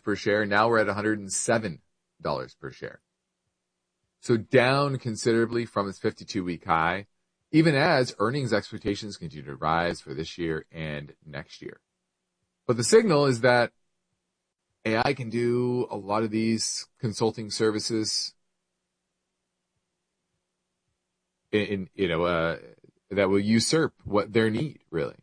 per share. Now we're at $107 per share. So down considerably from its 52-week high, even as earnings expectations continue to rise for this year and next year. But the signal is that AI can do a lot of these consulting services that will usurp what their need, really.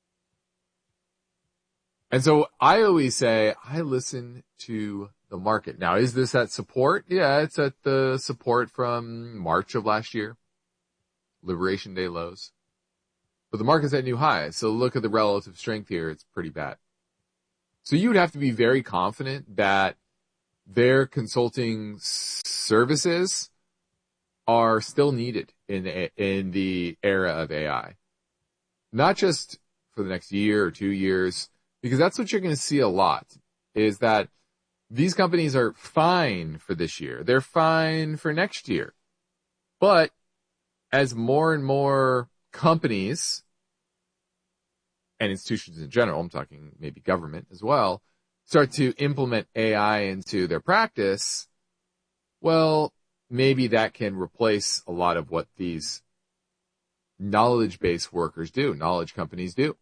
And so I always say, I listen to the market. Now, is this at support? Yeah, it's at the support from March of last year, Liberation Day lows. But the market's at new highs, so look at the relative strength here. It's pretty bad. So you would have to be very confident that their consulting services are still needed in the era of AI. Not just for the next year or 2 years, because that's what you're going to see a lot, is that these companies are fine for this year. They're fine for next year. But as more and more companies and institutions in general, I'm talking maybe government as well, start to implement AI into their practice, well, maybe that can replace a lot of what these knowledge-based workers do, knowledge companies do,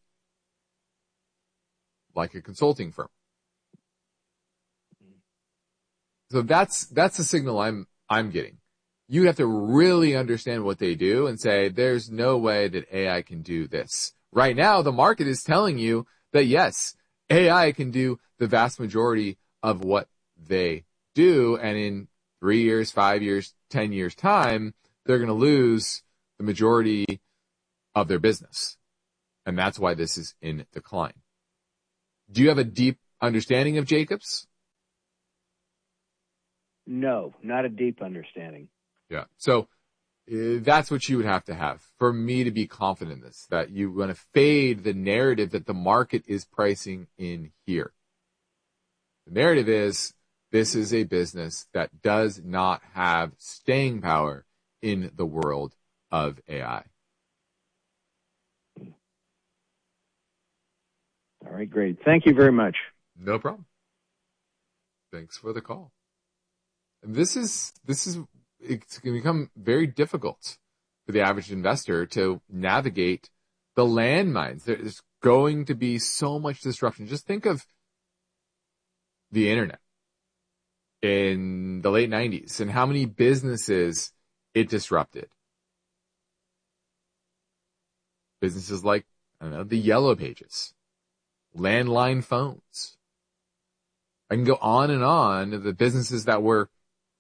like a consulting firm. So that's the signal I'm getting. You have to really understand what they do and say, there's no way that AI can do this. Right now, the market is telling you that yes, AI can do the vast majority of what they do. And in 3 years, 5 years, 10 years time, they're going to lose the majority of their business. And that's why this is in decline. Do you have a deep understanding of Jacobs? No, not a deep understanding. Yeah. So that's what you would have to have for me to be confident in this, that you want to fade the narrative that the market is pricing in here. The narrative is this is a business that does not have staying power in the world of AI. All right, great. Thank you very much. No problem. Thanks for the call. And this is it's going to become very difficult for the average investor to navigate the landmines. There's going to be so much disruption. Just think of the internet in the late 90s and how many businesses it disrupted. Businesses like, I don't know, the Yellow Pages, landline phones. I can go on and on of the businesses that were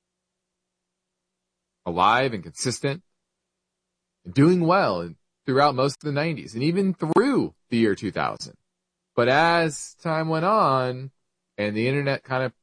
alive and consistent and doing well throughout most of the 90s and even through the year 2000. But as time went on and the internet kind of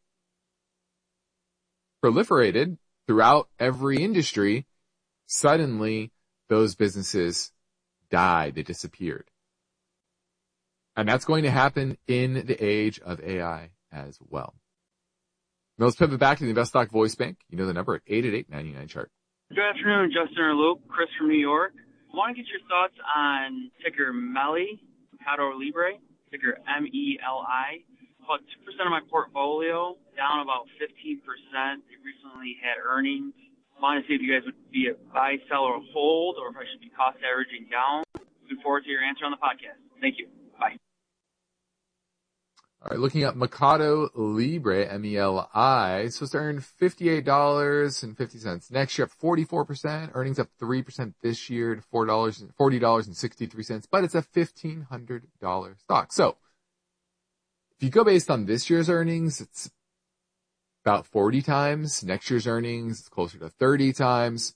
proliferated throughout every industry, suddenly those businesses died. They disappeared. And that's going to happen in the age of AI as well. Now let's pivot back to the InvestTalk Voice Bank. You know the number at 888-99-CHART. Good afternoon, Justin or Luke. Chris from New York. I want to get your thoughts on ticker MELI, Mercado Libre, ticker MELI. About 2% of my portfolio, down about 15%. They recently had earnings. I want to see if you guys would be a buy, sell, or hold, or if I should be cost averaging down. Looking forward to your answer on the podcast. Thank you. Bye. All right, looking at Mercado Libre, MELI, supposed to earn $58.50. Next year, up 44%. Earnings up 3% this year to $40.63. But it's a $1,500 stock. So, if you go based on this year's earnings, it's about 40 times. Next year's earnings, it's closer to 30 times.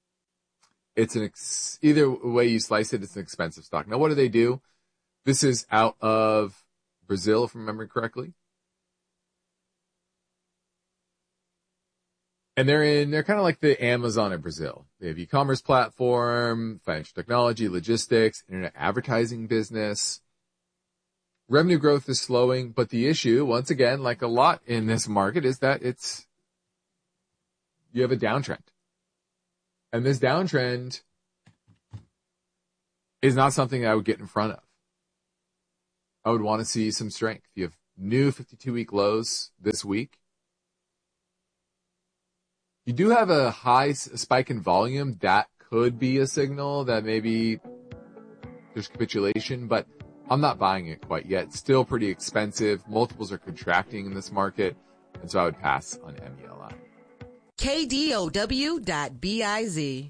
It's either way you slice it, it's an expensive stock. Now, what do? This is out of Brazil, if I remember correctly. And they're kind of like the Amazon of Brazil. They have e-commerce platform, financial technology, logistics, internet advertising business. Revenue growth is slowing, but the issue, once again, like a lot in this market, is that you have a downtrend. And this downtrend is not something I would get in front of. I would want to see some strength. You have new 52-week lows this week. You do have a high spike in volume. That could be a signal that maybe there's capitulation, but I'm not buying it quite yet. Still pretty expensive. Multiples are contracting in this market, and so I would pass on MELI. KDOW.biz.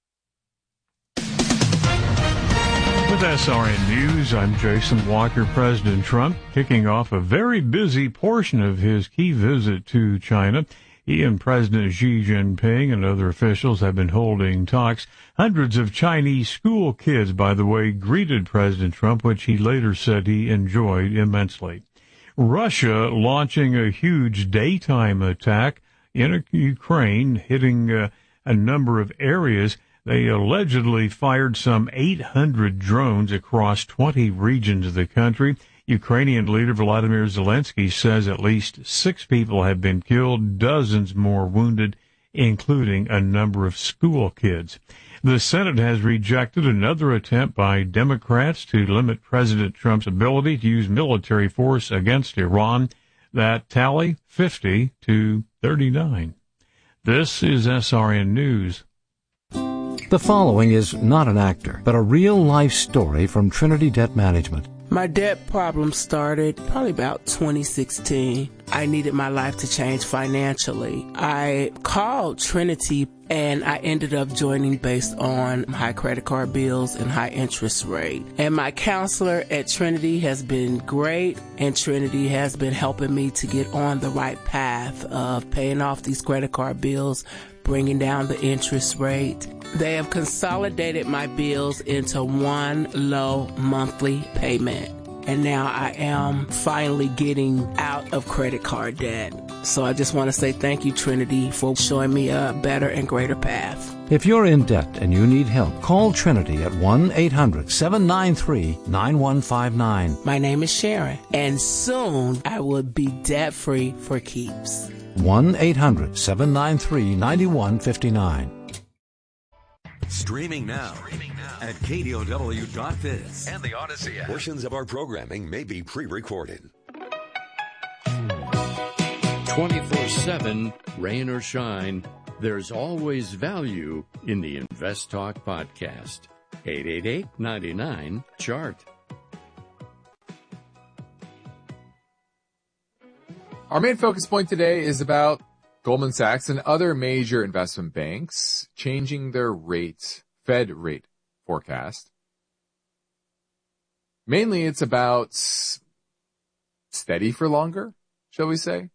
With SRN News, I'm Jason Walker. President Trump kicking off a very busy portion of his key visit to China. He and President Xi Jinping and other officials have been holding talks. Hundreds of Chinese school kids, by the way, greeted President Trump, which he later said he enjoyed immensely. Russia launching a huge daytime attack in Ukraine, hitting a number of areas. They allegedly fired some 800 drones across 20 regions of the country. Ukrainian leader Volodymyr Zelensky says at least 6 people have been killed, dozens more wounded, including a number of school kids. The Senate has rejected another attempt by Democrats to limit President Trump's ability to use military force against Iran. That tally 50 to 39. This is SRN News. The following is not an actor, but a real-life story from Trinity Debt Management. My debt problem started probably about 2016. I needed my life to change financially. I called Trinity and I ended up joining based on high credit card bills and high interest rate. And my counselor at Trinity has been great, and Trinity has been helping me to get on the right path of paying off these credit card bills, bringing down the interest rate. They have consolidated my bills into one low monthly payment. And now I am finally getting out of credit card debt. So I just want to say thank you, Trinity, for showing me a better and greater path. If you're in debt and you need help, call Trinity at 1-800-793-9159. My name is Sharon, and soon I will be debt-free for keeps. 1-800-793-9159. Streaming now at KDOW.biz and the Odyssey app. Portions of our programming may be pre-recorded. 24/7, rain or shine, there's always value in the Invest Talk podcast. 888-99-CHART. Our main focus point today is about Goldman Sachs and other major investment banks changing their Fed rate forecast. Mainly it's about steady for longer, shall we say.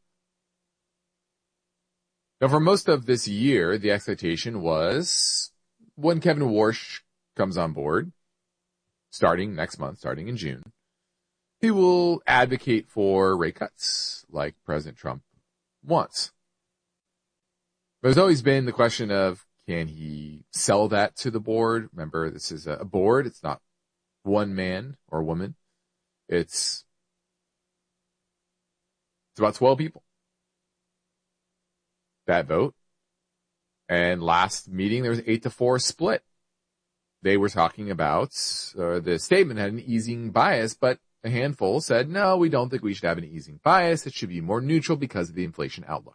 Now, for most of this year, the expectation was when Kevin Warsh comes on board, starting next month, starting in June, he will advocate for rate cuts like President Trump wants. But there's always been the question of, can he sell that to the board? Remember, this is a board. It's not one man or woman. It's about 12 people that vote. And last meeting, there was 8-4 split. They were talking about, the statement had an easing bias, but a handful said, no, we don't think we should have an easing bias. It should be more neutral because of the inflation outlook.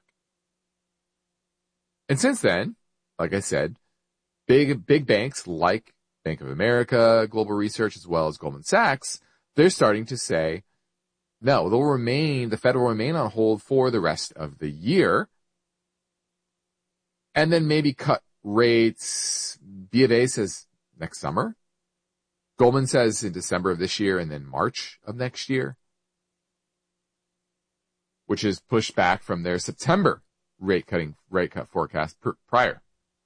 And since then, like I said, big banks like Bank of America, Global Research, as well as Goldman Sachs, they're starting to say, no, the Fed will remain on hold for the rest of the year. And then maybe cut rates. B of A says next summer. Goldman says in December of this year and then March of next year, which is pushed back from their September rate cut forecast prior.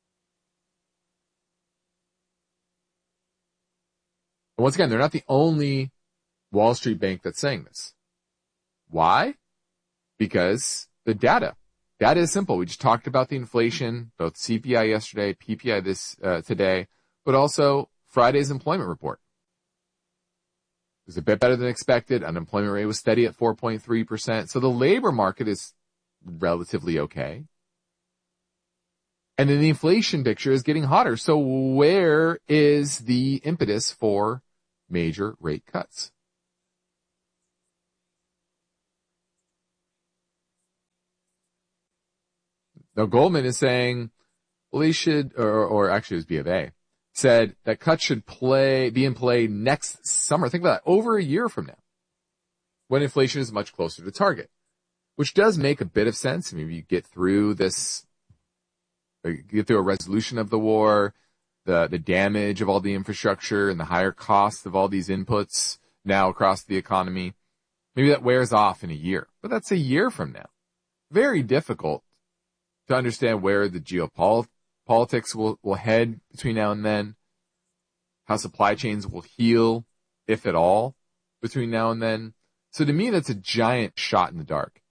And once again, they're not the only Wall Street bank that's saying this. Why? Because the data is simple. We just talked about the inflation, both CPI yesterday, PPI today, but also Friday's employment report. It was a bit better than expected. Unemployment rate was steady at 4.3%. So the labor market is relatively okay. And then the inflation picture is getting hotter. So where is the impetus for major rate cuts? Now Goldman is saying, well, they should, or actually it was B of A, said that cuts should be in play next summer. Think about that, over a year from now, when inflation is much closer to target, which does make a bit of sense. Maybe you get through a resolution of the war, the damage of all the infrastructure and the higher costs of all these inputs now across the economy. Maybe that wears off in a year, but that's a year from now. Very difficult to understand where the geopolitics will head between now and then, how supply chains will heal, if at all, between now and then. So to me, that's a giant shot in the dark.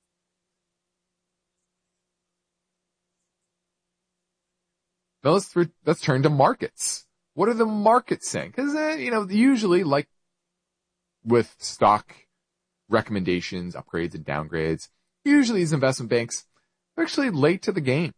Now let's turn to markets. What are the markets saying? Because, usually, like with stock recommendations, upgrades and downgrades, usually these investment banks are actually late to the game.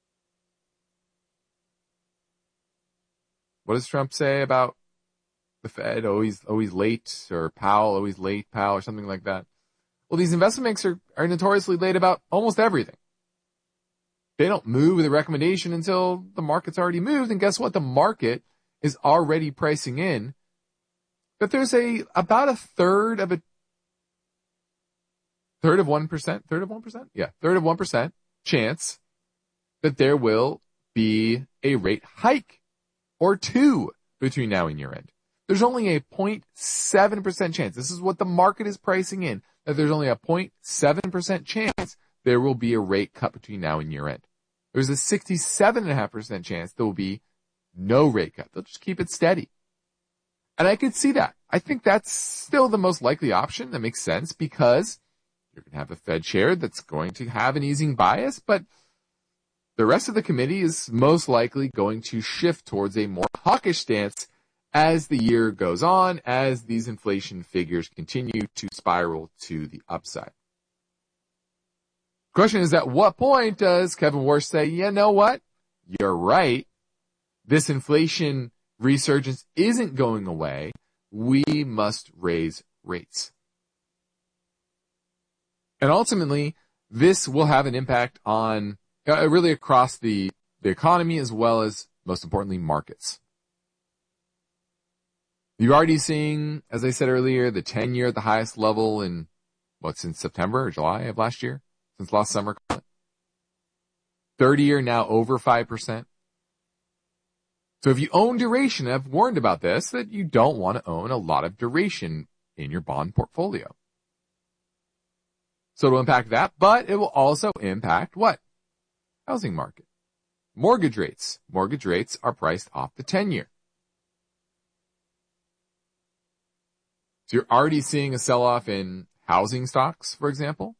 What does Trump say about the Fed? Always late, or Powell, always late, Powell, or something like that. Well, these investment banks are notoriously late about almost everything. They don't move the recommendation until the market's already moved. And guess what? The market is already pricing in that there's about a third of 1% chance that there will be a rate hike or two between now and year end. There's only a 0.7% chance. This is what the market is pricing in, that there's only a 0.7% chance there will be a rate cut between now and year end. There's a 67.5% chance there will be no rate cut. They'll just keep it steady. And I could see that. I think that's still the most likely option. That makes sense because you're going to have a Fed chair that's going to have an easing bias, but the rest of the committee is most likely going to shift towards a more hawkish stance as the year goes on, as these inflation figures continue to spiral to the upside. Question is, at what point does Kevin Warsh say, you know what? You're right. This inflation resurgence isn't going away. We must raise rates. And ultimately, this will have an impact on really across the economy as well as, most importantly, markets. You're already seeing, as I said earlier, the 10-year at the highest level in, since September or July of last year? Since last summer. 30-year now over 5%. So if you own duration, I've warned about this, that you don't want to own a lot of duration in your bond portfolio. So it'll impact that, but it will also impact what? Housing market. Mortgage rates. Mortgage rates are priced off the 10-year. So you're already seeing a sell-off in housing stocks, for example.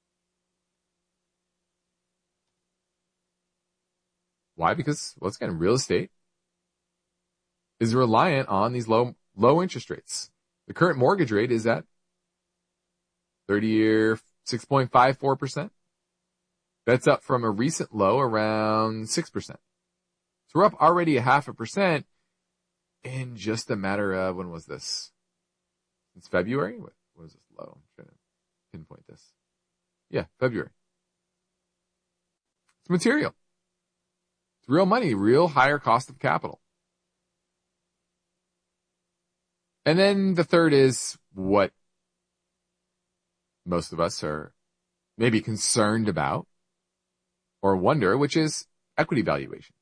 Why? Because, once again, real estate is reliant on these low interest rates. The current mortgage rate is at 30-year 6.54%. That's up from a recent low around 6%. So we're up already 0.5% in just a matter of, when was this? It's February? What was this low? I'm trying to pinpoint this. Yeah, February. It's material. It's real money, real higher cost of capital. And then the third is what most of us are maybe concerned about or wonder, which is equity valuations.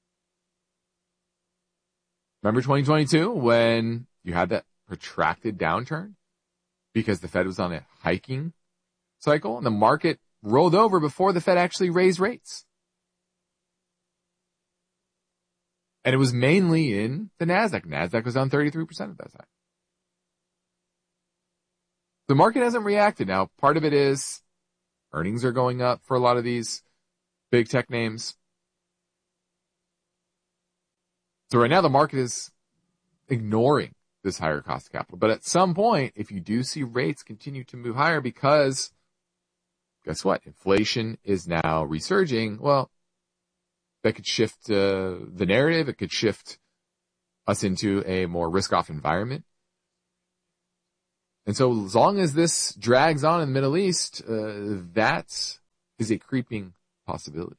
Remember 2022 when you had that protracted downturn because the Fed was on a hiking cycle and the market rolled over before the Fed actually raised rates? And it was mainly in the NASDAQ. NASDAQ was down 33% at that time. The market hasn't reacted. Now, part of it is earnings are going up for a lot of these big tech names. So right now the market is ignoring this higher cost of capital. But at some point, if you do see rates continue to move higher because, guess what? Inflation is now resurging. Well, that could shift the narrative. It could shift us into a more risk-off environment. And so as long as this drags on in the Middle East, that is a creeping possibility.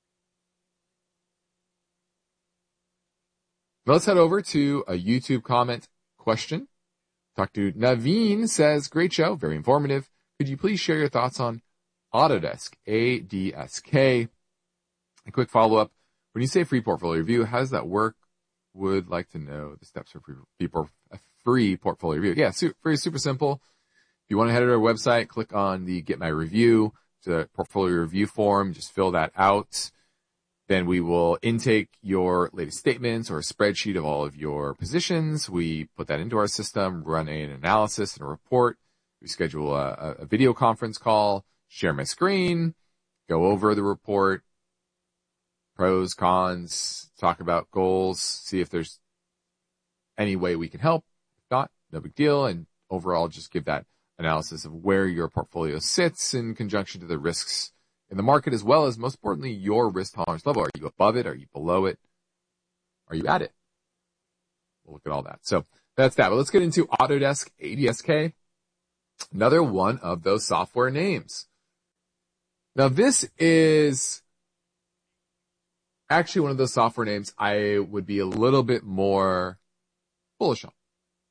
Let's head over to a YouTube comment question. Talk to Naveen, says, great show, very informative. Could you please share your thoughts on Autodesk, ADSK? A quick follow-up. When you say free portfolio review, how does that work? Would like to know the steps for a free portfolio review. Yeah, very super simple. If you want to head to our website, click on the Get My Review, the portfolio review form, just fill that out. Then we will intake your latest statements or a spreadsheet of all of your positions. We put that into our system, run an analysis and a report. We schedule a video conference call, share my screen, go over the report, pros, cons, talk about goals, see if there's any way we can help. If not, no big deal. And overall, just give that analysis of where your portfolio sits in conjunction to the risks in the market, as well as, most importantly, your risk tolerance level. Are you above it? Are you below it? Are you at it? We'll look at all that. So that's that. But let's get into Autodesk ADSK. Another one of those software names. Now, this is actually one of those software names I would be a little bit more bullish on.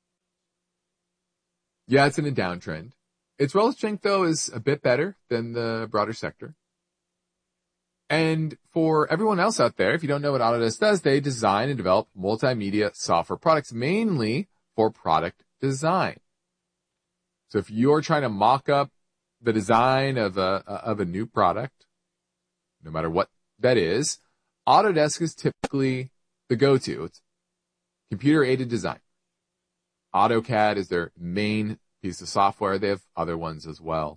Yeah, it's in a downtrend. Its relative strength, though, is a bit better than the broader sector. And for everyone else out there, if you don't know what Autodesk does, they design and develop multimedia software products, mainly for product design. So if you're trying to mock up the design of a new product, no matter what that is, Autodesk is typically the go-to. It's computer-aided design. AutoCAD is their main piece of software. They have other ones as well.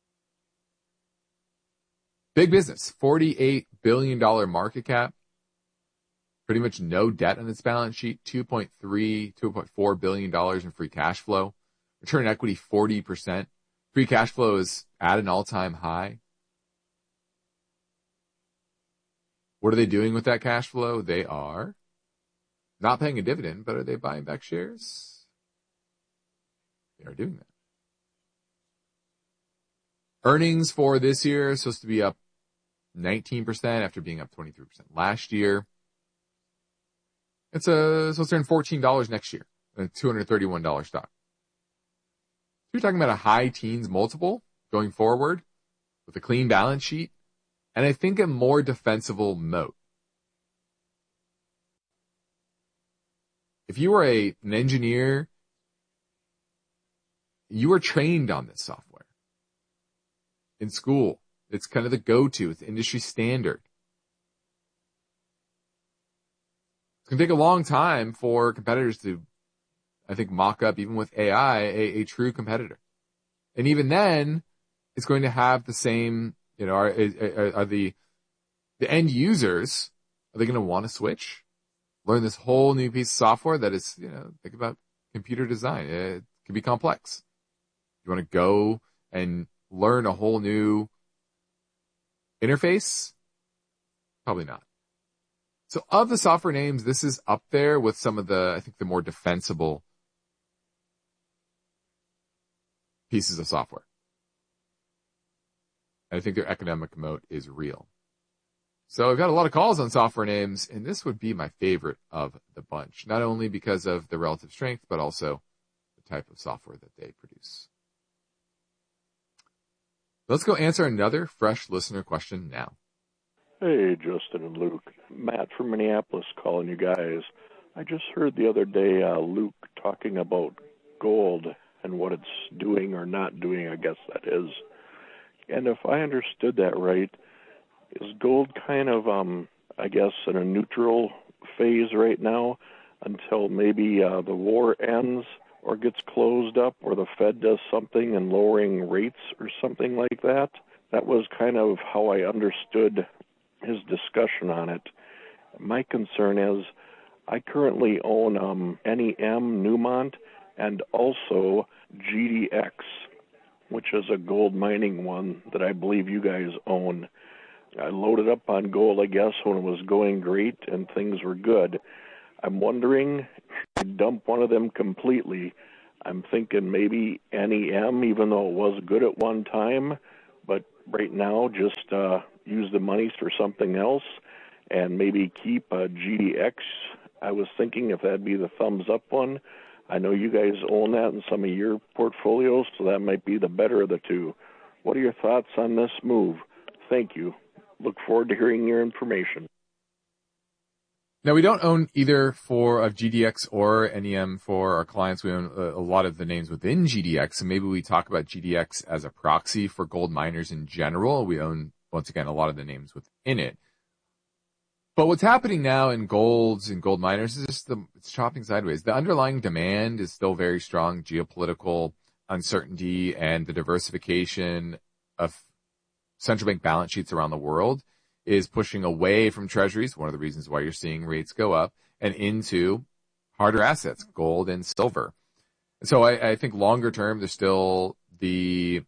Big business, $48 billion market cap. Pretty much no debt on its balance sheet, $2.4 billion in free cash flow. Return on equity, 40%. Free cash flow is at an all-time high. What are they doing with that cash flow? They are not paying a dividend, but are they buying back shares? They are doing that. Earnings for this year are supposed to be up 19% after being up 23% last year. It's supposed to earn $14 next year, a $231 stock. You're talking about a high teens multiple going forward with a clean balance sheet, and I think a more defensible moat. If you were an engineer, you were trained on this software in school. It's kind of the go-to. It's the industry standard. It's going to take a long time for competitors to, I think, mock up, even with AI, a true competitor. And even then, it's going to have the same, are the end users, are they going to want to switch? Learn this whole new piece of software that is, think about computer design. It can be complex. You want to go and learn a whole new interface? Probably not. So of the software names, this is up there with some of the, I think, the more defensible pieces of software. And I think their economic moat is real. So we've got a lot of calls on software names, and this would be my favorite of the bunch, not only because of the relative strength, but also the type of software that they produce. Let's go answer another fresh listener question now. Hey, Justin and Luke. Matt from Minneapolis calling you guys. I just heard the other day Luke talking about gold and what it's doing or not doing, I guess that is. And if I understood that right, is gold kind of, I guess, in a neutral phase right now until maybe the war ends or gets closed up or the Fed does something in lowering rates or something like that? That was kind of how I understood his discussion on it. My concern is I currently own NEM Newmont and also GDX, which is a gold mining one that I believe you guys own. I loaded up on gold, I guess, when it was going great and things were good. I'm wondering if I dump one of them completely. I'm thinking maybe NEM, even though it was good at one time, but right now, just use the monies for something else and maybe keep GDX. I was thinking if that'd be the thumbs up one. I know you guys own that in some of your portfolios, so that might be the better of the two. What are your thoughts on this move? Thank you. Look forward to hearing your information. Now, we don't own either of GDX or NEM for our clients. We own a lot of the names within GDX, so maybe we talk about GDX as a proxy for gold miners in general. We own, once again, a lot of the names within it. But what's happening now in golds and gold miners is just it's chopping sideways. The underlying demand is still very strong. Geopolitical uncertainty and the diversification of central bank balance sheets around the world is pushing away from treasuries, one of the reasons why you're seeing rates go up, and into harder assets, gold and silver. So I think longer term, there's still the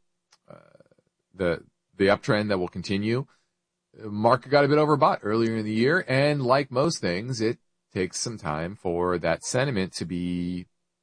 uptrend that will continue. Market got a bit overbought earlier in the year, and like most things, it takes some time for that sentiment to be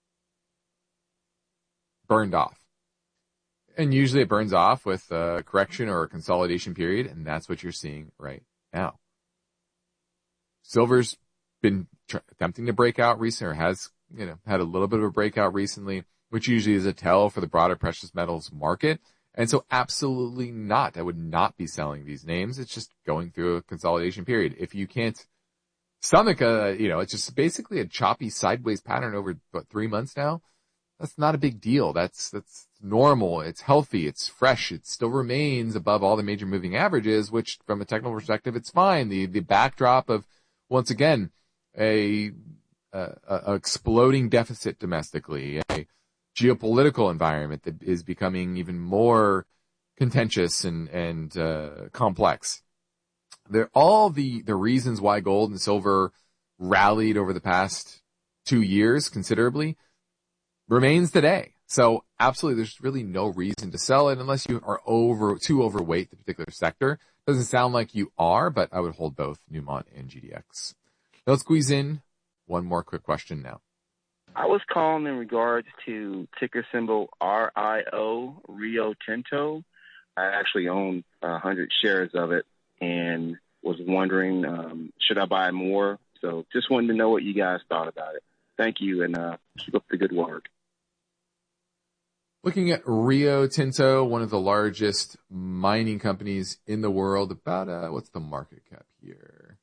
burned off. And usually it burns off with a correction or a consolidation period, and that's what you're seeing right now. Silver's been attempting to break out recently, or has had a little bit of a breakout recently, which usually is a tell for the broader precious metals market. And so absolutely not. I would not be selling these names. It's just going through a consolidation period. If you can't stomach it's just basically a choppy sideways pattern over 3 months now. That's not a big deal. That's normal. It's healthy. It's fresh. It still remains above all the major moving averages, which from a technical perspective, it's fine. The backdrop of, once again, a exploding deficit domestically, a geopolitical environment that is becoming even more contentious and complex. They're all the reasons why gold and silver rallied over the past 2 years considerably remains today. So absolutely, there's really no reason to sell it unless you are too overweight the particular sector. Doesn't sound like you are, but I would hold both Newmont and GDX. Now let's squeeze in one more quick question now. I was calling in regards to ticker symbol RIO, Rio Tinto. I actually own 100 shares of it and was wondering, should I buy more? So just wanted to know what you guys thought about it. Thank you, and keep up the good work. Looking at Rio Tinto, one of the largest mining companies in the world, about, what's the market cap here?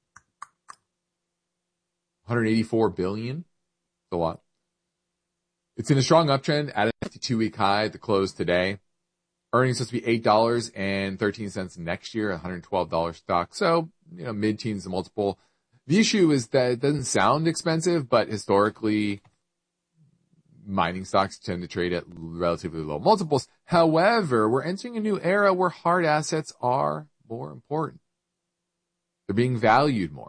184 billion. That's a lot. It's in a strong uptrend at a 52-week high at the close today. Earnings supposed to be $8.13 next year, $112 stock. So, mid-teens the multiple. The issue is that it doesn't sound expensive, but historically, mining stocks tend to trade at relatively low multiples. However, we're entering a new era where hard assets are more important. They're being valued more.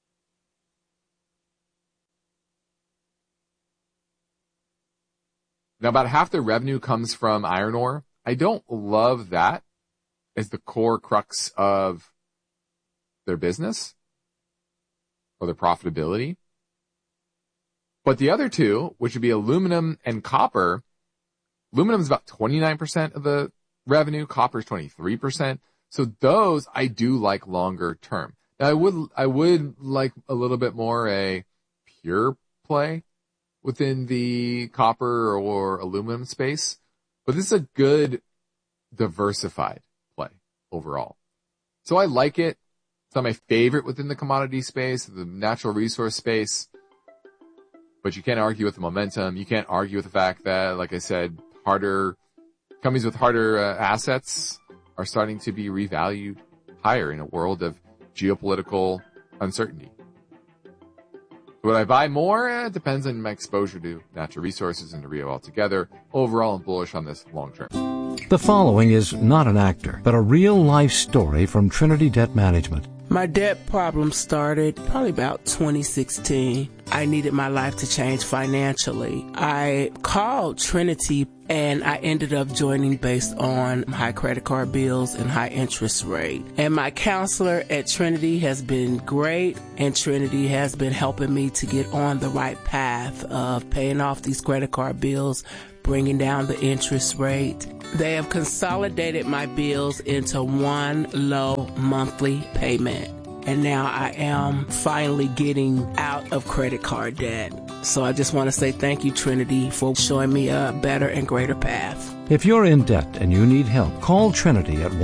Now, about half their revenue comes from iron ore. I don't love that as the core crux of their business or their profitability. But the other two, which would be aluminum and copper, aluminum is about 29% of the revenue. Copper is 23%. So those I do like longer term. Now, I would like a little bit more a pure play within the copper or aluminum space, but this is a good diversified play overall. So I like it. It's not my favorite within the commodity space, the natural resource space, but you can't argue with the momentum. You can't argue with the fact that, like I said, companies with harder assets are starting to be revalued higher in a world of geopolitical uncertainty. Would I buy more? It depends on my exposure to natural resources and to Rio altogether. Overall, I'm bullish on this long term. The following is not an actor, but a real-life story from Trinity Debt Management. My debt problem started probably about 2016. I needed my life to change financially. I called Trinity and I ended up joining based on high credit card bills and high interest rate. And my counselor at Trinity has been great, and Trinity has been helping me to get on the right path of paying off these credit card bills, bringing down the interest rate. They have consolidated my bills into one low monthly payment. And now I am finally getting out of credit card debt. So I just want to say thank you, Trinity, for showing me a better and greater path. If you're in debt and you need help, call Trinity at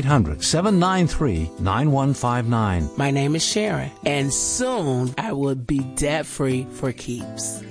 1-800-793-9159. My name is Sharon, and soon I will be debt-free for keeps.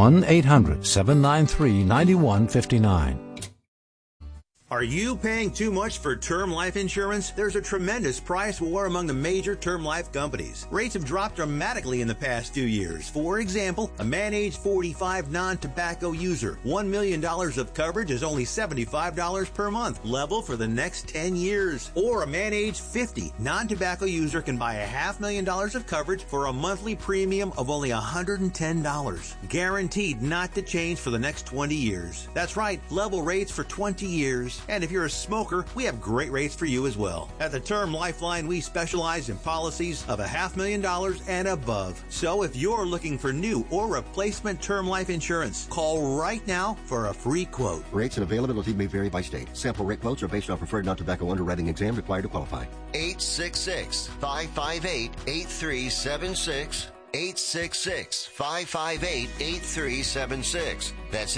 1-800-793-9159. Are you paying too much for term life insurance? There's a tremendous price war among the major term life companies. Rates have dropped dramatically in the past 2 years. For example, a man age 45 non-tobacco user, $1 million of coverage is only $75 per month, level for the next 10 years. Or a man age 50 non-tobacco user can buy $500,000 of coverage for a monthly premium of only $110. Guaranteed not to change for the next 20 years. That's right, level rates for 20 years. And if you're a smoker, we have great rates for you as well. At the Term Lifeline, we specialize in policies of $500,000 and above. So if you're looking for new or replacement term life insurance, call right now for a free quote. Rates and availability may vary by state. Sample rate quotes are based on preferred non-tobacco underwriting exam required to qualify. 866-558-8376. 866-558-8376. That's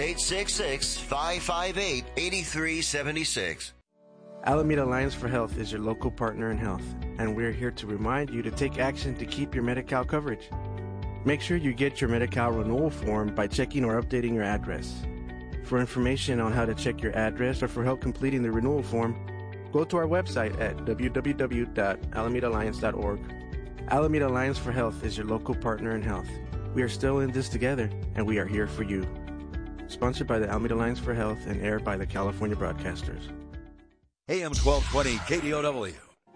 866-558-8376. Alameda Alliance for Health is your local partner in health, and we're here to remind you to take action to keep your Medi-Cal coverage. Make sure you get your Medi-Cal renewal form by checking or updating your address. For information on how to check your address or for help completing the renewal form, go to our website at www.alamedaalliance.org. Alameda Alliance for Health is your local partner in health. We are still in this together, and we are here for you. Sponsored by the Alameda Alliance for Health and aired by the California Broadcasters. AM 1220 KDOW.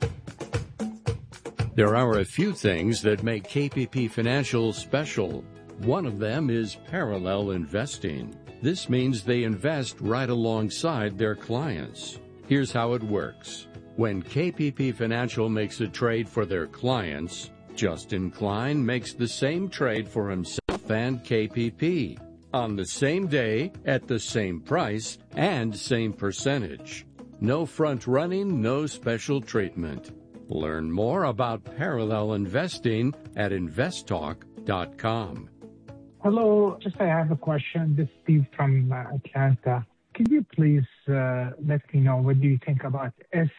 There are a few things that make KPP Financial special. One of them is parallel investing. This means they invest right alongside their clients. Here's how it works. When KPP Financial makes a trade for their clients, Justin Klein makes the same trade for himself and KPP on the same day, at the same price, and same percentage. No front running, no special treatment. Learn more about parallel investing at investtalk.com. Hello, I have a question. This is Steve from Atlanta. Can you please let me know what do you think about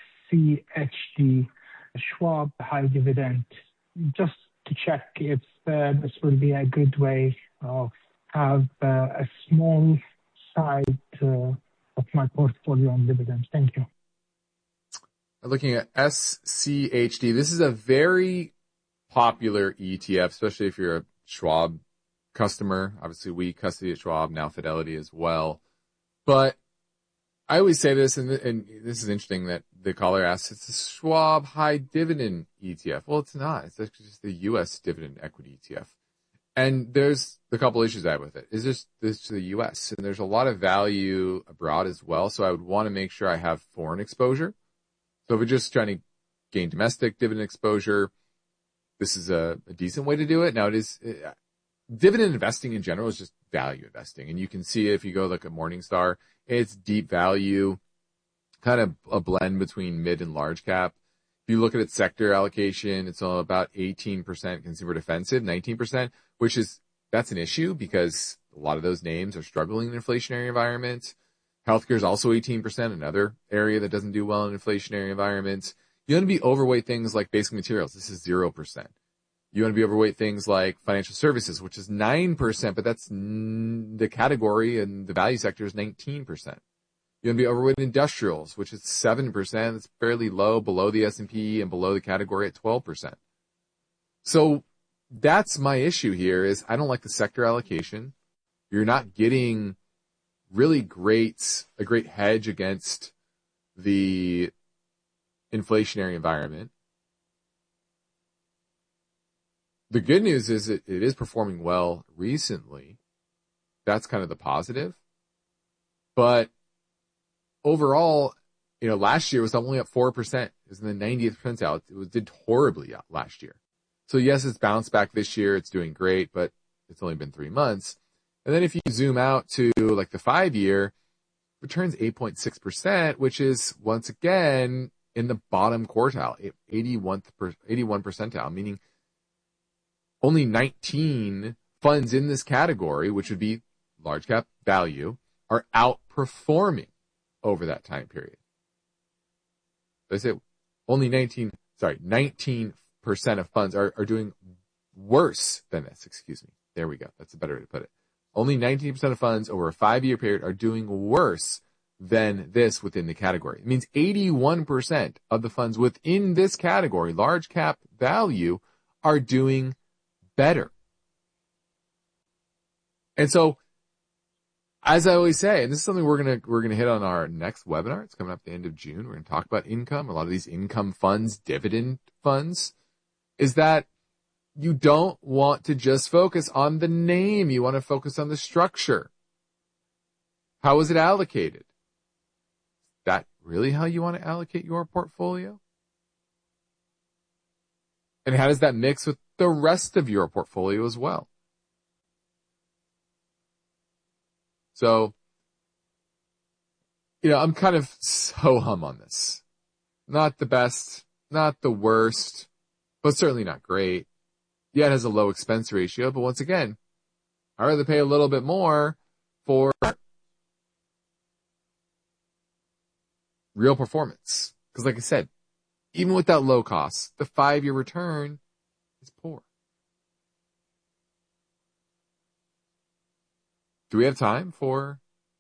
SCHD, Schwab High Dividend, just to check if this will be a good way of have a small side of my portfolio on dividends. Thank you. Looking at SCHD, this is a very popular ETF, especially if you're a Schwab customer. Obviously, we custody at Schwab, now Fidelity as well. But I always say this, and this is interesting that the caller asks, it's a Schwab High Dividend ETF. Well, it's not. It's actually just the U.S. Dividend Equity ETF. And there's a couple issues I have with it. Is this to the U.S.? And there's a lot of value abroad as well. So I would want to make sure I have foreign exposure. So if we're just trying to gain domestic dividend exposure, this is a decent way to do it. Now, it is dividend investing in general is just value investing. And you can see if you go look at Morningstar, it's deep value, kind of a blend between mid and large cap. If you look at its sector allocation, it's all about 18% consumer defensive, 19%, that's an issue because a lot of those names are struggling in an inflationary environment. Healthcare is also 18%, another area that doesn't do well in inflationary environments. You want to be overweight things like basic materials. This is 0%. You want to be overweight things like financial services, which is 9%, but that's the category and the value sector is 19%. You want to be overweight industrials, which is 7%. It's fairly low, below the S&P and below the category at 12%. So that's my issue here is I don't like the sector allocation. You're not getting really a great hedge against the inflationary environment. The good news is it is performing well recently. That's kind of the positive. But overall, last year was only up 4%. It was in the 90th percentile. It did horribly last year. So yes, it's bounced back this year. It's doing great, but it's only been 3 months. And then if you zoom out to like the 5-year, returns 8.6%, which is once again in the bottom quartile, 81 percentile, meaning only 19 funds in this category, which would be large cap value, are outperforming over that time period. I say only 19% of funds are doing worse than this. Excuse me. There we go. That's a better way to put it. Only 19% of funds over a 5-year period are doing worse than this within the category. It means 81% of the funds within this category, large cap value, are doing better. And so, as I always say, and this is something we're gonna hit on our next webinar. It's coming up at the end of June. We're gonna talk about income. A lot of these income funds, dividend funds, is that you don't want to just focus on the name. You want to focus on the structure. How is it allocated? Is that really how you want to allocate your portfolio? And how does that mix with the rest of your portfolio as well? So, I'm kind of ho-hum on this. Not the best, not the worst, but certainly not great. Yeah, it has a low expense ratio, but once again, I'd rather pay a little bit more for real performance. Because like I said, even with that low cost, the 5-year return is poor. Do we have time for?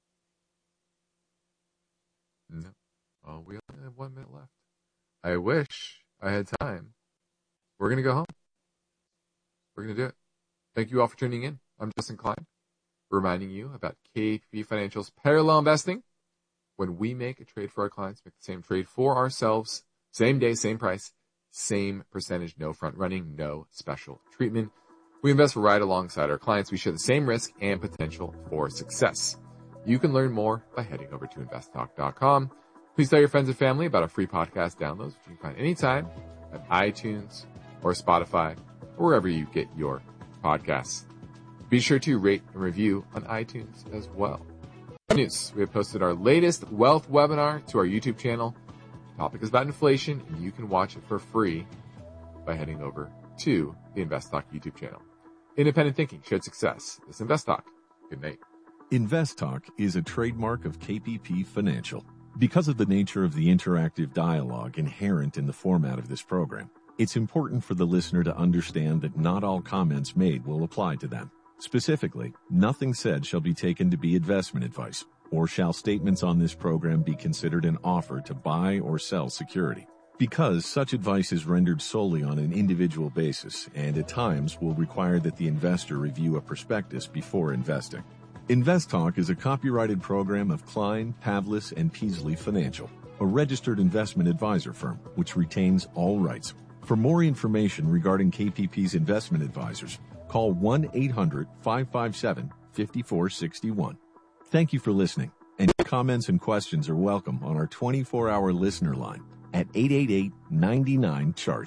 No. Oh, we only have 1 minute left. I wish I had time. We're going to go home. We're going to do it. Thank you all for tuning in. I'm Justin Klein, reminding you about KPP Financial's parallel investing. When we make a trade for our clients, make the same trade for ourselves, same day, same price, same percentage, no front running, no special treatment. We invest right alongside our clients. We share the same risk and potential for success. You can learn more by heading over to investtalk.com. Please tell your friends and family about our free podcast downloads, which you can find anytime at iTunes or Spotify or wherever you get your podcasts. Be sure to rate and review on iTunes as well. News. We have posted our latest wealth webinar to our YouTube channel. The topic is about inflation, and you can watch it for free by heading over to the Invest Talk YouTube channel. Independent thinking, shared success. This is Invest Talk. Good night. Invest Talk is a trademark of KPP Financial. Because of the nature of the interactive dialogue inherent in the format of this program, it's important for the listener to understand that not all comments made will apply to them. Specifically, nothing said shall be taken to be investment advice, or shall statements on this program be considered an offer to buy or sell security. Because such advice is rendered solely on an individual basis and at times will require that the investor review a prospectus before investing. Invest Talk is a copyrighted program of Klein, Pavlis, and Peasley Financial, a registered investment advisor firm which retains all rights. For more information regarding KPP's investment advisors, call 1-800-557-5461. Thank you for listening, and your comments and questions are welcome on our 24-hour listener line at 888-99-CHART.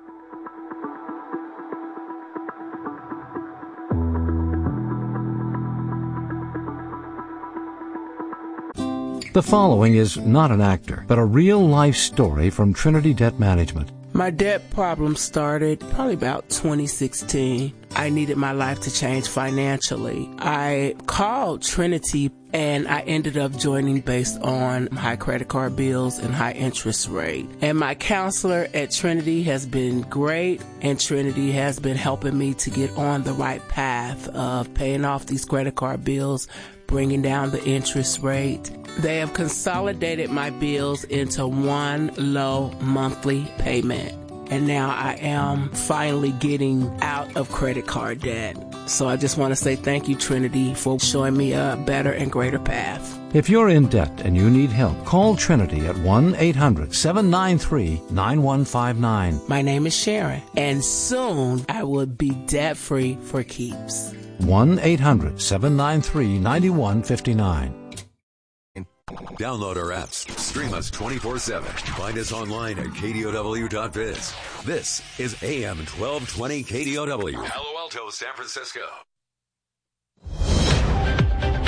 The following is not an actor, but a real-life story from Trinity Debt Management. My debt problem started probably about 2016. I needed my life to change financially. I called Trinity and I ended up joining based on high credit card bills and high interest rate. And my counselor at Trinity has been great, and Trinity has been helping me to get on the right path of paying off these credit card bills, bringing down the interest rate. They have consolidated my bills into one low monthly payment. And now I am finally getting out of credit card debt. So I just want to say thank you, Trinity, for showing me a better and greater path. If you're in debt and you need help, call Trinity at 1-800-793-9159. My name is Sharon, and soon I will be debt-free for keeps. 1-800-793-9159. Download our apps. Stream us 24/7. Find us online at KDOW.biz. This is AM 1220 KDOW. Palo Alto, San Francisco.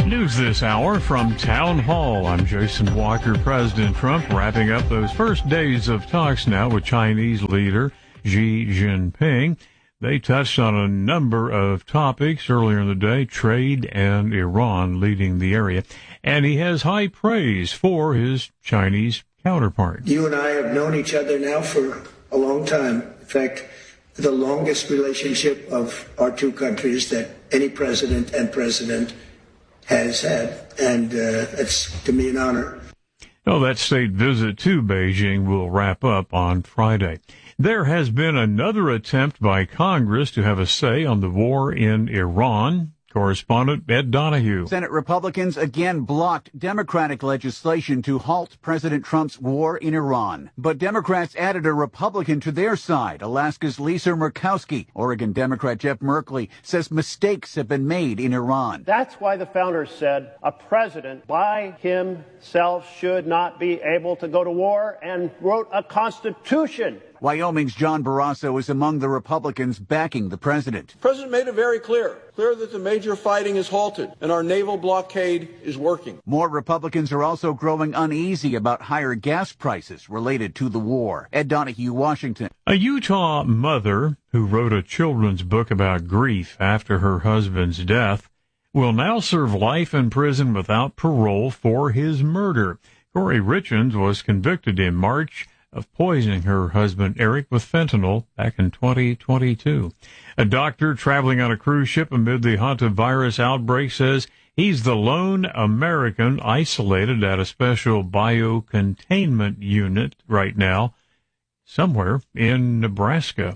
News this hour from Town Hall. I'm Jason Walker. President Trump wrapping up those first days of talks now with Chinese leader Xi Jinping. They touched on a number of topics earlier in the day, trade and Iran leading the area. And he has high praise for his Chinese counterpart. You and I have known each other now for a long time. In fact, the longest relationship of our two countries that any president and president has had, and it's to me an honor. Well, that state visit to Beijing will wrap up on Friday. There has been another attempt by Congress to have a say on the war in Iran. Correspondent Ed Donahue. Senate Republicans again blocked Democratic legislation to halt President Trump's war in Iran. But Democrats added a Republican to their side. Alaska's Lisa Murkowski. Oregon Democrat Jeff Merkley says mistakes have been made in Iran. That's why the founders said a president by himself should not be able to go to war, and wrote a constitution. Wyoming's John Barrasso is among the Republicans backing the president. The president made it very clear that the major fighting is halted and our naval blockade is working. More Republicans are also growing uneasy about higher gas prices related to the war. Ed Donahue, Washington. A Utah mother who wrote a children's book about grief after her husband's death will now serve life in prison without parole for his murder. Corey Richards was convicted in March of poisoning her husband Eric with fentanyl back in 2022. A doctor traveling on a cruise ship amid the hantavirus outbreak says he's the lone American isolated at a special biocontainment unit right now, somewhere in Nebraska.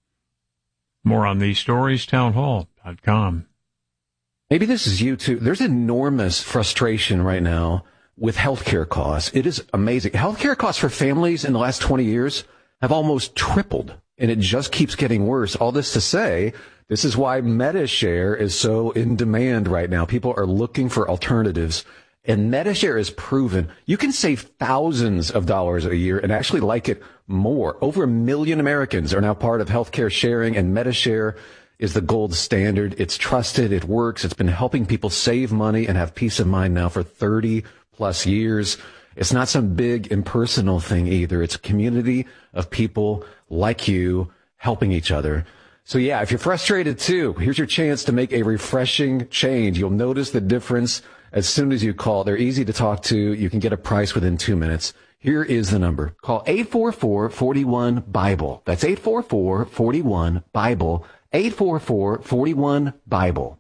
More on these stories, townhall.com. Maybe this is you too. There's enormous frustration right now with healthcare costs. It is amazing. Healthcare costs for families in the last 20 years have almost tripled, and it just keeps getting worse. All this to say, this is why MediShare is so in demand right now. People are looking for alternatives, and MediShare is proven you can save thousands of dollars a year and actually like it more. Over 1 million Americans are now part of healthcare sharing, and MediShare is the gold standard. It's trusted. It works. It's been helping people save money and have peace of mind now for 30 plus years. It's not some big impersonal thing either. It's a community of people like you helping each other. So yeah, if you're frustrated too, here's your chance to make a refreshing change. You'll notice the difference as soon as you call. They're easy to talk to. You can get a price within 2 minutes. Here is the number. Call 844-41-BIBLE. That's 844-41-BIBLE. 844-41-BIBLE.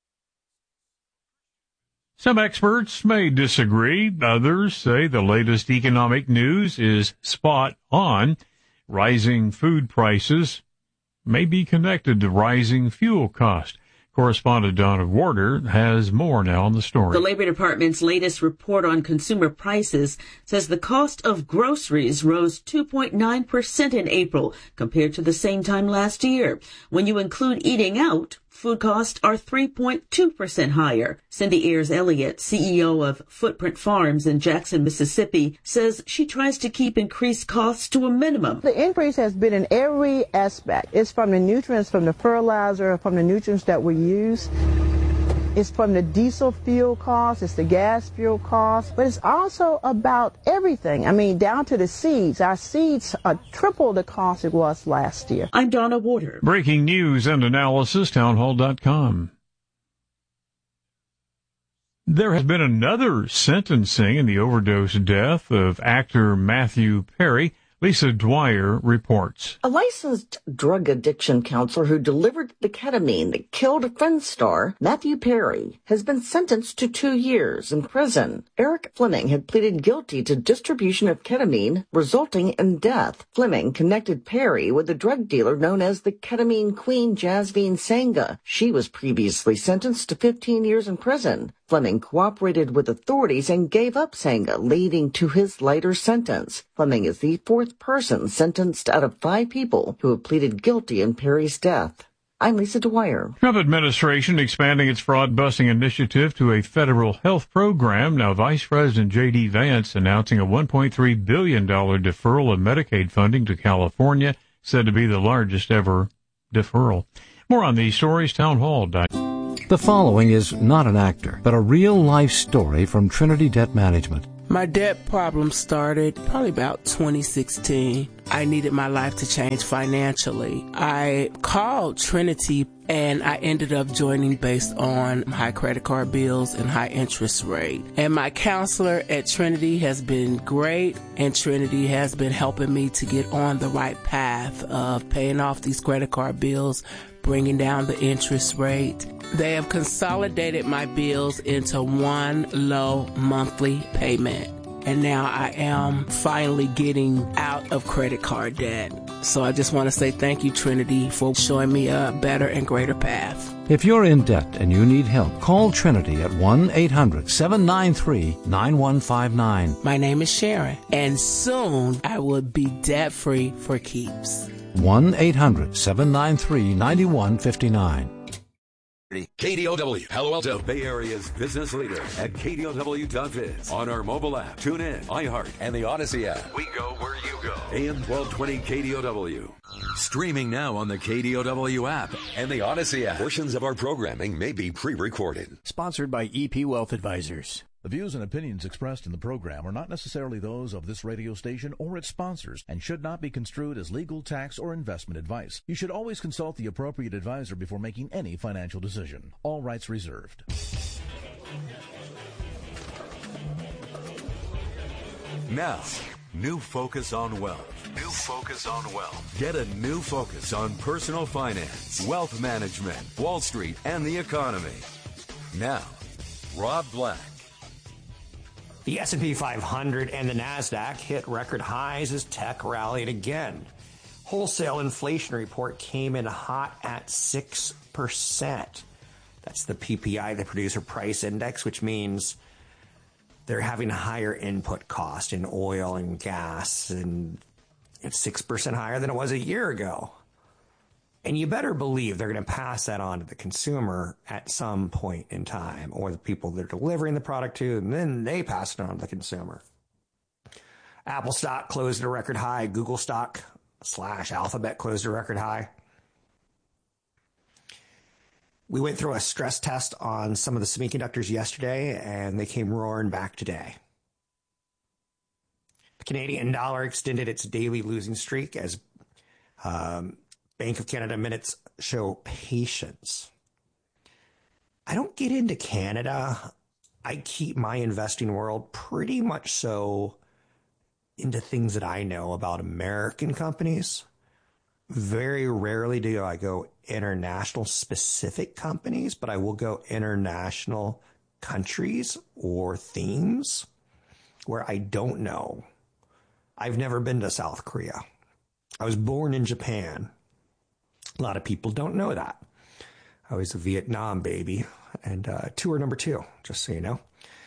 Some experts may disagree. Others say the latest economic news is spot on. Rising food prices may be connected to rising fuel costs. Correspondent Donna Warder has more now on the story. The Labor Department's latest report on consumer prices says the cost of groceries rose 2.9% in April compared to the same time last year. When you include eating out, food costs are 3.2% higher. Cindy Ayers-Elliott, CEO of Footprint Farms in Jackson, Mississippi, says she tries to keep increased costs to a minimum. The increase has been in every aspect. It's from the nutrients, from the fertilizer, from the nutrients that we use. It's from the diesel fuel cost, it's the gas fuel cost, but it's also about everything. I mean, down to the seeds. Our seeds are triple the cost it was last year. I'm Donna Warder. Breaking news and analysis, townhall.com. There has been another sentencing in the overdose death of actor Matthew Perry. Lisa Dwyer reports. A licensed drug addiction counselor who delivered the ketamine that killed Friends star Matthew Perry has been sentenced to 2 years in prison. Eric Fleming had pleaded guilty to distribution of ketamine, resulting in death. Fleming connected Perry with a drug dealer known as the ketamine queen Jasveen Sangha. She was previously sentenced to 15 years in prison. Fleming cooperated with authorities and gave up Sangha, leading to his lighter sentence. Fleming is the fourth person sentenced out of 5 people who have pleaded guilty in Perry's death. I'm Lisa Dwyer. Trump administration expanding its fraud-busting initiative to a federal health program. Now, Vice President J.D. Vance announcing a $1.3 billion deferral of Medicaid funding to California, said to be the largest ever deferral. More on these stories, townhall.com. The following is not an actor, but a real-life story from Trinity Debt Management. My debt problem started probably about 2016. I needed my life to change financially. I called Trinity and I ended up joining based on high credit card bills and high interest rate. And my counselor at Trinity has been great, and Trinity has been helping me to get on the right path of paying off these credit card bills, bringing down the interest rate. They have consolidated my bills into one low monthly payment. And now I am finally getting out of credit card debt. So I just want to say thank you, Trinity, for showing me a better and greater path. If you're in debt and you need help, call Trinity at 1-800-793-9159. My name is Sharon, and soon I will be debt-free for keeps. 1-800-793-9159. KDOW, Palo Alto, Bay Area's business leader at KDOW.biz. On our mobile app, tune in, iHeart, and the Odyssey app. We go where you go. AM 1220 KDOW. Streaming now on the KDOW app and the Odyssey app. Portions of our programming may be pre-recorded. Sponsored by EP Wealth Advisors. The views and opinions expressed in the program are not necessarily those of this radio station or its sponsors and should not be construed as legal, tax, or investment advice. You should always consult the appropriate advisor before making any financial decision. All rights reserved. Now, new focus on wealth. New focus on wealth. Get a new focus on personal finance, wealth management, Wall Street, and the economy. Now, Rob Black. The S&P 500 and the NASDAQ hit record highs as tech rallied again. Wholesale inflation report came in hot at 6%. That's the PPI, the Producer Price Index, which means they're having higher input cost in oil and gas, and it's 6% higher than it was a year ago. And you better believe they're going to pass that on to the consumer at some point in time, or the people they're delivering the product to, and then they pass it on to the consumer. Apple stock closed at a record high. Google stock / Alphabet closed at a record high. We went through a stress test on some of the semiconductors yesterday, and they came roaring back today. The Canadian dollar extended its daily losing streak as Bank of Canada minutes show patience. I don't get into Canada. I keep my investing world pretty much so into things that I know about American companies. Very rarely do I go international specific companies, but I will go international countries or themes where I don't know. I've never been to South Korea. I was born in Japan. A lot of people don't know that. I was a Vietnam baby and tour number 2, just so you know.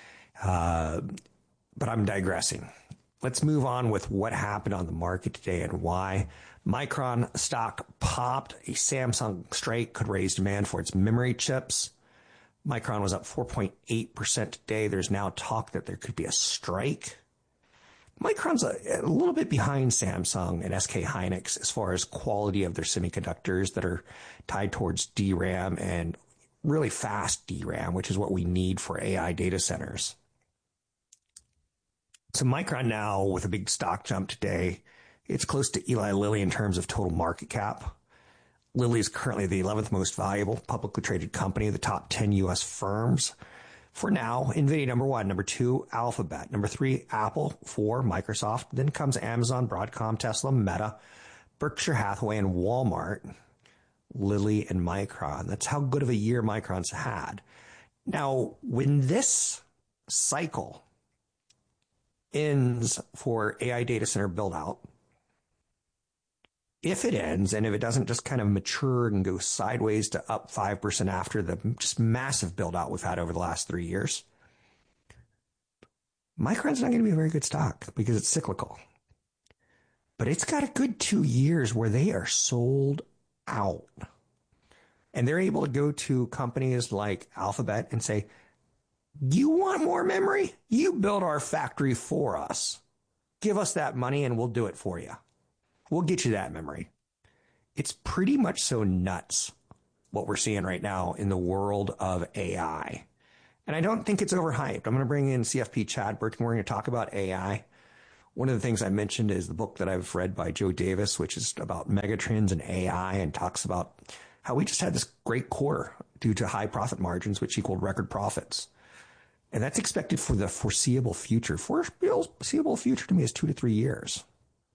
But I'm digressing. Let's move on with what happened on the market today and why. Micron stock popped. A Samsung strike could raise demand for its memory chips. Micron was up 4.8% today. There's now talk that there could be a strike. Micron's a little bit behind Samsung and SK Hynix as far as quality of their semiconductors that are tied towards DRAM and really fast DRAM, which is what we need for AI data centers. So Micron now, with a big stock jump today, it's close to Eli Lilly in terms of total market cap. Lilly is currently the 11th most valuable publicly traded company of the top 10 U.S. firms. For now, NVIDIA number 1, number 2, Alphabet, number 3, Apple, 4, Microsoft, then comes Amazon, Broadcom, Tesla, Meta, Berkshire Hathaway, and Walmart, Lilly, and Micron. That's how good of a year Micron's had. Now, when this cycle ends for AI data center build out, if it ends and if it doesn't just kind of mature and go sideways to up 5% after the just massive build out we've had over the last 3 years, Micron's not going to be a very good stock because it's cyclical. But it's got a good 2 years where they are sold out. And they're able to go to companies like Alphabet and say, you want more memory? You build our factory for us. Give us that money and we'll do it for you. We'll get you that memory. It's pretty much so nuts what we're seeing right now in the world of AI. And I don't think it's overhyped. I'm going to bring in CFP Chad Burton. We're going to talk about AI. One of the things I mentioned is the book that I've read by Joe Davis, which is about megatrends and AI, and talks about how we just had this great quarter due to high profit margins, which equaled record profits. And that's expected for the foreseeable future. Foreseeable future to me is 2 to 3 years.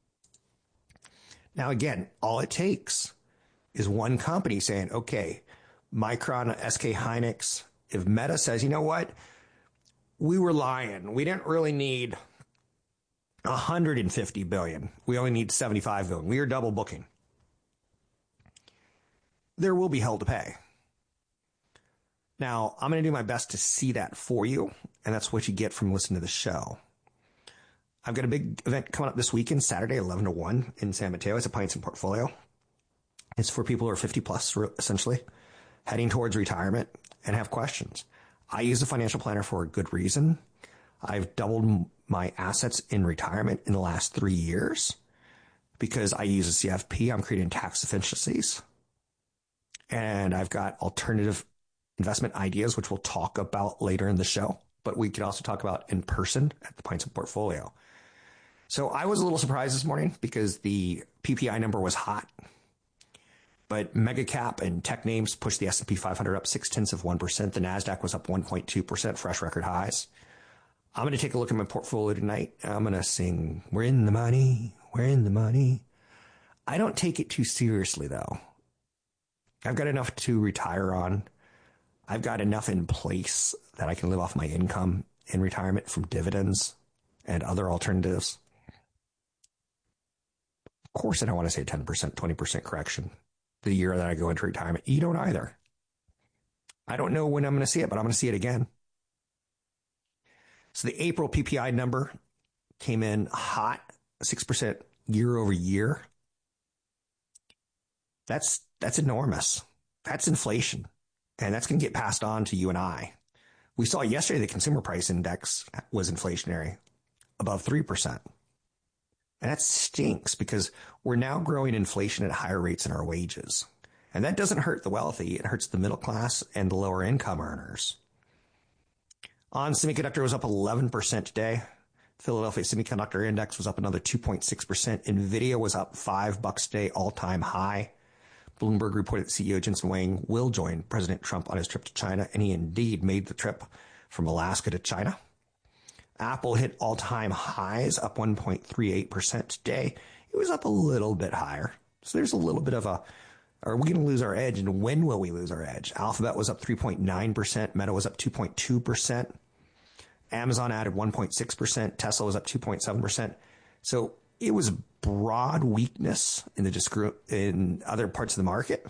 Now, again, all it takes is one company saying, okay, Micron, SK Hynix, if Meta says, you know what, we were lying. We didn't really need 150 billion. We only need 75 billion. We are double booking. There will be hell to pay. Now, I'm going to do my best to see that for you, and that's what you get from listening to the show. I've got a big event coming up this weekend, Saturday, 11 to 1 in San Mateo. It's a Pints and Portfolio. It's for people who are 50 plus, essentially, heading towards retirement and have questions. I use a financial planner for a good reason. I've doubled my assets in retirement in the last 3 years because I use a CFP. I'm creating tax efficiencies. And I've got alternative investment ideas, which we'll talk about later in the show. But we can also talk about in person at the Pints and Portfolio. So I was a little surprised this morning because the PPI number was hot. But mega cap and tech names pushed the S&P 500 up 0.6%. The NASDAQ was up 1.2%, fresh record highs. I'm going to take a look at my portfolio tonight. I'm going to sing, we're in the money, we're in the money. I don't take it too seriously, though. I've got enough to retire on. I've got enough in place that I can live off my income in retirement from dividends and other alternatives. Of course, I don't want to say 10%, 20% correction the year that I go into retirement. You don't either. I don't know when I'm going to see it, but I'm going to see it again. So the April PPI number came in hot, 6% year over year. That's enormous. That's inflation. And that's going to get passed on to you and I. We saw yesterday the consumer price index was inflationary, above 3%. And that stinks because we're now growing inflation at higher rates than our wages. And that doesn't hurt the wealthy. It hurts the middle class and the lower income earners. On semiconductor was up 11% today. Philadelphia Semiconductor Index was up another 2.6%. NVIDIA was up $5 today, all-time high. Bloomberg reported that CEO Jensen Huang will join President Trump on his trip to China, and he indeed made the trip from Alaska to China. Apple hit all-time highs, up 1.38% today. It was up a little bit higher. So there's a little bit of a, are we going to lose our edge, and when will we lose our edge? Alphabet was up 3.9%. Meta was up 2.2%. Amazon added 1.6%. Tesla was up 2.7%. So it was broad weakness in other parts of the market,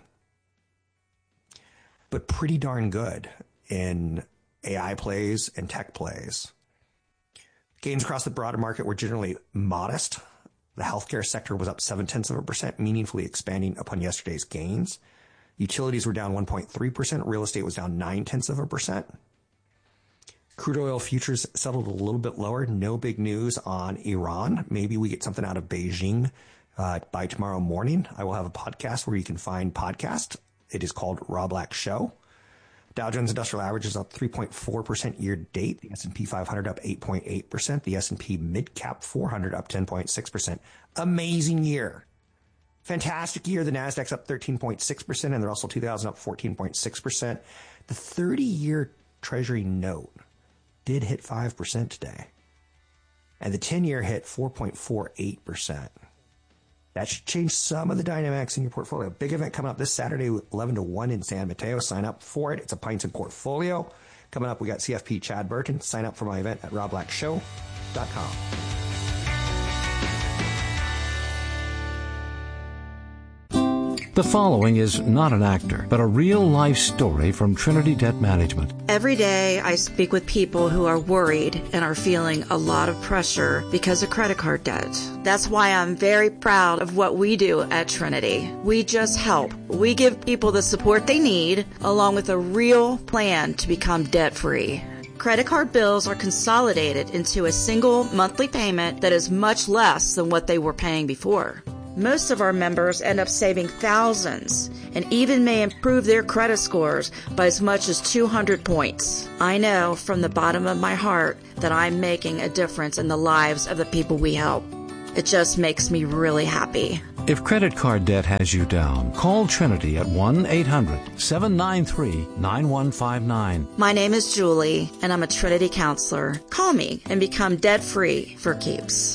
but pretty darn good in AI plays and tech plays. Gains across the broader market were generally modest. The healthcare sector was up 0.7%, meaningfully expanding upon yesterday's gains. Utilities were down 1.3%. Real estate was down 0.9%. Crude oil futures settled a little bit lower. No big news on Iran. Maybe we get something out of Beijing by tomorrow morning. I will have a podcast where you can find podcast. It is called Rob Black Show. Dow Jones Industrial Average is up 3.4% year to date. The S&P 500 up 8.8%. The S&P Mid Cap 400 up 10.6%. Amazing year. Fantastic year. The NASDAQ's up 13.6% and the Russell 2000 up 14.6%. The 30-year Treasury note did hit 5% today. And the 10-year hit 4.48%. That should change some of the dynamics in your portfolio. Big event coming up this Saturday, 11 to 1 in San Mateo. Sign up for it. It's a Pints and Portfolio. Coming up, we got CFP Chad Burton. Sign up for my event at robblackshow.com. The following is not an actor, but a real-life story from Trinity Debt Management. Every day I speak with people who are worried and are feeling a lot of pressure because of credit card debt. That's why I'm very proud of what we do at Trinity. We just help. We give people the support they need, along with a real plan to become debt-free. Credit card bills are consolidated into a single monthly payment that is much less than what they were paying before. Most of our members end up saving thousands and even may improve their credit scores by as much as 200 points. I know from the bottom of my heart that I'm making a difference in the lives of the people we help. It just makes me really happy. If credit card debt has you down, call Trinity at 1-800-793-9159. My name is Julie, and I'm a Trinity counselor. Call me and become debt-free for keeps.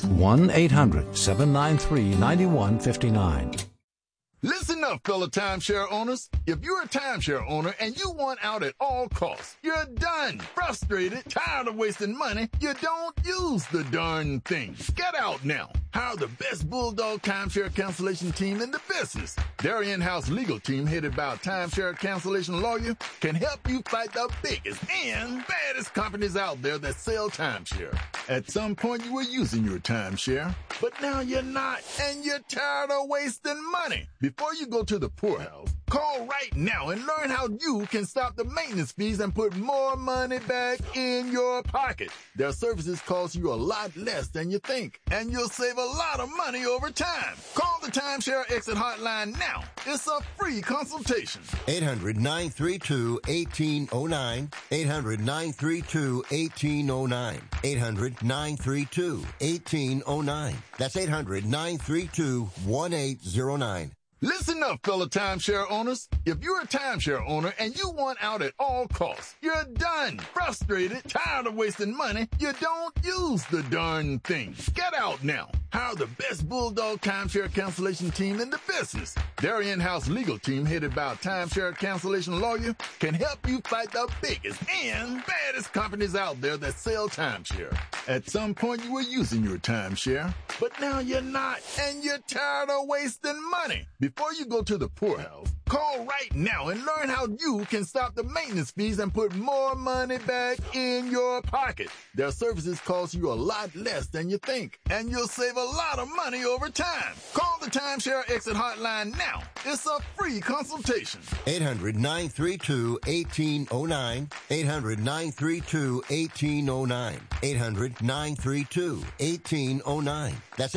1-800-793-9159. Listen up, fellow timeshare owners. If you're a timeshare owner and you want out at all costs, you're done, frustrated, tired of wasting money, you don't use the darn thing. Get out now. Hire the best Bulldog timeshare cancellation team in the business. Their in-house legal team, headed by a timeshare cancellation lawyer, can help you fight the biggest and baddest companies out there that sell timeshare. At some point, you were using your timeshare, but now you're not, and you're tired of wasting money. Before you go to the poorhouse, call right now and learn how you can stop the maintenance fees and put more money back in your pocket. Their services cost you a lot less than you think, and you'll save a lot of money over time. Call the Timeshare Exit Hotline now. It's a free consultation. 800-932-1809. 800-932-1809. 800-932-1809. That's 800-932-1809. Listen up, fellow timeshare owners. If you're a timeshare owner and you want out at all costs, you're done, frustrated, tired of wasting money, you don't use the darn thing. Get out now. Hire the best Bulldog timeshare cancellation team in the business. Their in-house legal team, headed by a timeshare cancellation lawyer, can help you fight the biggest and baddest companies out there that sell timeshare. At some point, you were using your timeshare, but now you're not, and you're tired of wasting money. Before you go to the poorhouse, call right now and learn how you can stop the maintenance fees and put more money back in your pocket. Their services cost you a lot less than you think, and you'll save a lot of money over time. Call the Timeshare Exit Hotline now. It's a free consultation. 800-932-1809. 800-932-1809. 800-932-1809. That's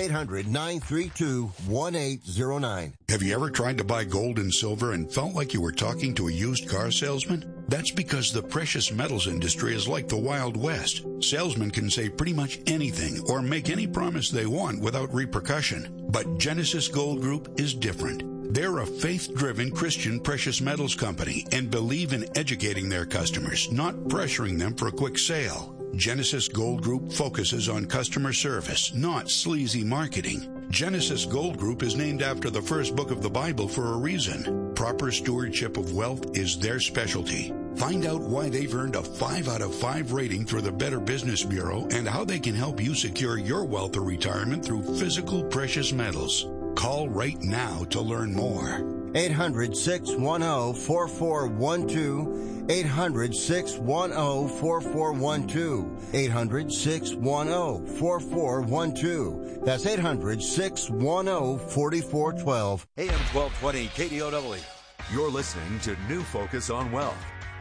800-932-1809. Have you ever tried to buy gold and silver and felt like you were talking to a used car salesman? That's because the precious metals industry is like the Wild West. Salesmen can say pretty much anything or make any promise they want without repercussion. But Genesis Gold Group is different. They're a faith-driven Christian precious metals company and believe in educating their customers, not pressuring them for a quick sale. Genesis Gold Group focuses on customer service, not sleazy marketing. Genesis Gold Group is named after the first book of the Bible for a reason. Proper stewardship of wealth is their specialty. Find out why they've earned a 5 out of 5 rating through the Better Business Bureau and how they can help you secure your wealth or retirement through physical precious metals. Call right now to learn more. 800-610-4412. 800-610-4412. 800-610-4412. That's 800-610-4412. AM 1220 KDOW. You're listening to New Focus on Wealth.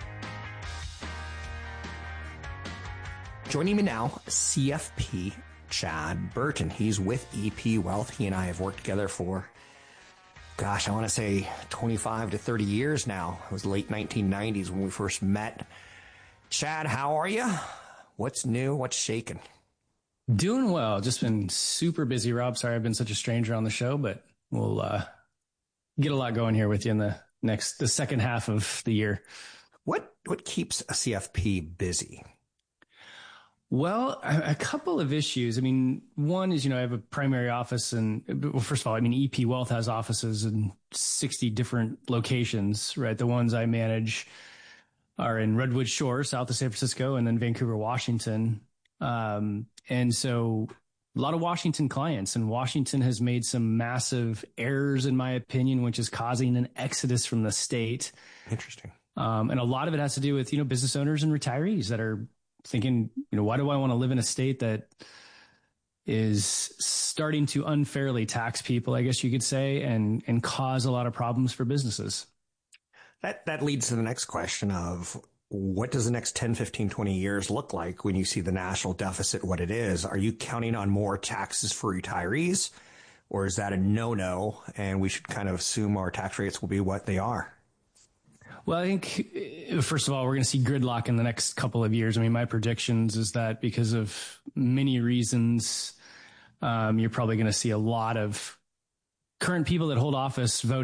Joining me now, CFP Chad Burton. He's with EP Wealth. He and I have worked together for, I want to say 25 to 30 years now. It was late 1990s when we first met. Chad, how are you? What's new? What's shaking? Doing well. Just been super busy, Rob. Sorry I've been such a stranger on the show, but we'll get a lot going here with you in the second half of the year. What keeps a CFP busy? Well, a couple of issues. I mean, one is, I have a primary office first of all, EP Wealth has offices in 60 different locations, right? The ones I manage are in Redwood Shore, south of San Francisco, and then Vancouver, Washington. And so a lot of Washington clients, and Washington has made some massive errors, in my opinion, which is causing an exodus from the state. Interesting. And a lot of it has to do with, business owners and retirees that are thinking, why do I want to live in a state that is starting to unfairly tax people, I guess you could say, and cause a lot of problems for businesses? That leads to the next question of what does the next 10, 15, 20 years look like when you see the national deficit, what it is? Are you counting on more taxes for retirees? Or is that a no-no, and we should kind of assume our tax rates will be what they are? Well, I think, first of all, we're going to see gridlock in the next couple of years. I mean, my predictions is that because of many reasons, you're probably going to see a lot of current people that hold office vote